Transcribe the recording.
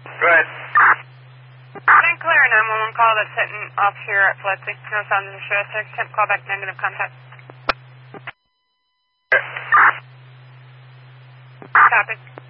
Go ahead. St. Clair 911 call that's setting off here at Fletzy. No sound of distress. Temp call back negative contact. Copy.